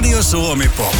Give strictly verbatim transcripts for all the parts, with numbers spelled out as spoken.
Radio Suomi Pop.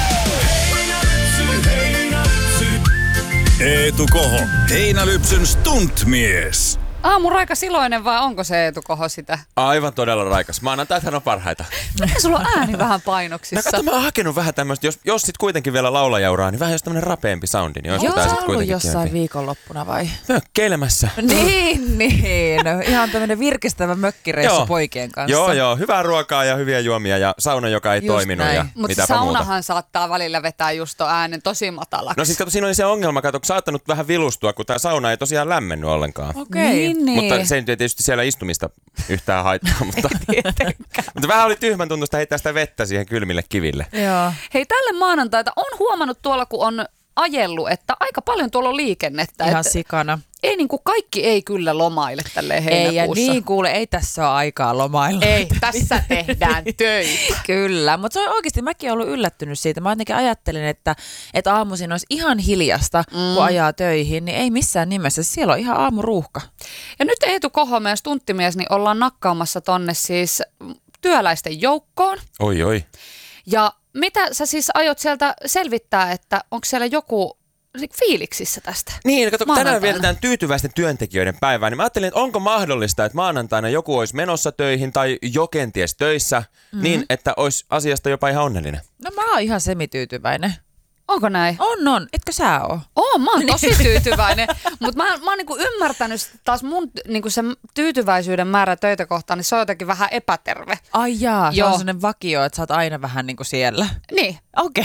Eetu Koho, Heinälypsyn stuntmies. Aamuraikas iloinen vai onko se Eetu Koho sitä? Aivan todella raikas. Maanantaithan on parhaita. Miten sulla on ääni vähän painoksissa? No kato, mä oon hakenut vähän tämmöistä, jos, jos sit kuitenkin vielä laulajauraa, niin vähän jos tämmönen rapeampi soundi, niin Joo, tää sit ollut kuitenkin jossain oikein. viikonloppuna vai? Mökkeilemässä. Niin, niin. Ihan tämmönen virkistävä mökkireissu Joo. poikien kanssa. Joo, joo. Hyvää ruokaa ja hyviä juomia ja sauna, joka ei Just toiminut näin. ja Mutta mitäpä saunahan muuta. saattaa välillä vetää just ton äänen tosi matalaksi. No siis kato, siinä oli se ongelma, kato, kun saattanut vähän vilustua, kun tää sauna ei tosiaan lämmennyt ollenkaan. Okei. Niin, niin. Mutta se ei tietysti siellä istumista yhtään haittaa, mutta, mutta vähän oli tyhmän tuntusta heittää sitä vettä siihen kylmille kiville. Joo. Hei, tälle maanantaita on huomannut tuolla, kun on ajellut, että aika paljon tuolla on liikennettä. Ihan että sikana. ei niinku kaikki ei kyllä lomaile tälleen Ei, ja heinäkuussa. niin kuule, ei tässä ole aikaa lomailla. Ei, tässä tehdään töitä. Kyllä, mutta se on oikeasti, mäkin olen ollut yllättynyt siitä. Mä jotenkin ajattelin, että, että aamuisin olisi ihan hiljasta, mm. kun ajaa töihin, niin ei missään nimessä. Siellä on ihan aamuruuhka. Ja nyt Eetu Koho, meidän stunttimies, niin ollaan nakkaamassa tonne siis työläisten joukkoon. Oi, oi. Ja mitä sä siis aiot sieltä selvittää, että onko siellä joku fiiliksissä tästä? Niin, kato, kun tänään Maanantaina. vietetään tyytyväisten työntekijöiden päivää, niin mä ajattelin, että onko mahdollista, että maanantaina joku olisi menossa töihin tai jo kenties töissä, mm-hmm. niin että olisi asiasta jopa ihan onnellinen. No mä oon ihan semityytyväinen. Onko näin? On, on. Etkö sä oo? Oon, mä oon tosi tyytyväinen, mutta mä, mä oon niinku ymmärtänyt taas mun niinku se tyytyväisyyden määrä töitä kohtaan, niin se on jotenkin vähän epäterve. Ai jaa, se Joo. on sellainen vakio, että sä oot aina vähän niin kuin siellä. Niin, Okei.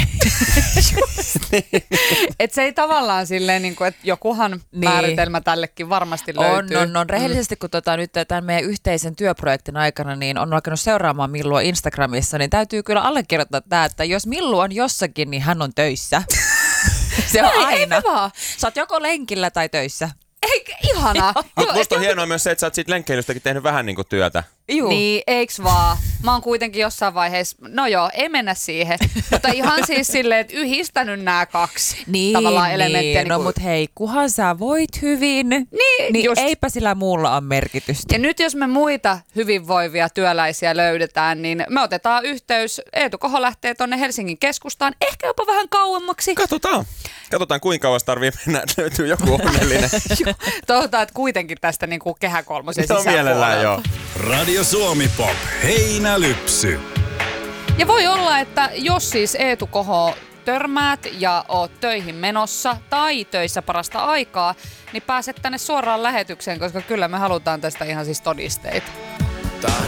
että se ei tavallaan silleen, niinku, että jokuhan Niin. määritelmä tällekin varmasti On, löytyy. on, on. Rehellisesti, kun tota, nyt tämän meidän yhteisen työprojektin aikana niin on alkanut seuraamaan Millua Instagramissa, niin täytyy kyllä allekirjoittaa tämä, että jos Millu on jossakin, niin hän on töissä. Se on Ei, ei aina. vaan. Sä oot joko lenkillä tai töissä. Ei, ihanaa. Mutta musta on hienoa myös se, että sä oot siitä lenkkeilystäkin tehnyt vähän niin kuin työtä. Juu. Niin, eiks vaan? Mä oon kuitenkin jossain vaiheessa, no joo, ei mennä siihen, mutta ihan siis silleen, että yhdistänyt nämä kaksi Niin, tavallaan elementtiä. niin. No kuin- mut hei, kuhan sä voit hyvin, Niin, niin just. eipä sillä muulla ole merkitystä. Ja nyt jos me muita hyvinvoivia työläisiä löydetään, niin me otetaan yhteys. Eetu Koho lähtee tonne Helsingin keskustaan, ehkä jopa vähän kauemmaksi. Katsotaan. Katsotaan, kuinka kauas tarvii mennä, että löytyy joku onnellinen. Toivotaan, että kuitenkin tästä niin kuin Kehä Kolmosen Se on mielellään, joo. Radio Suomi Pop, Heinälypsy. Ja voi olla, että jos siis Eetu Koho törmäät ja oot töihin menossa tai töissä parasta aikaa, niin pääset tänne suoraan lähetykseen, koska kyllä me halutaan tästä ihan siis todisteita.